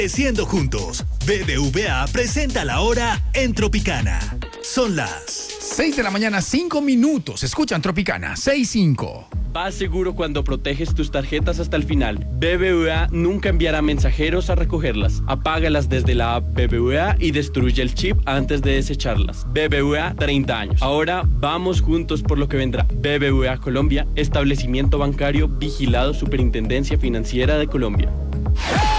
Creciendo juntos, BBVA presenta la hora en Tropicana. Son las 6 de la mañana, 5 minutos. Escuchan Tropicana, 6:05. Vas seguro cuando proteges tus tarjetas hasta el final. BBVA nunca enviará mensajeros a recogerlas. Apágalas desde la app BBVA y destruye el chip antes de desecharlas. BBVA, 30 años. Ahora vamos juntos por lo que vendrá. BBVA Colombia, establecimiento bancario vigilado Superintendencia Financiera de Colombia.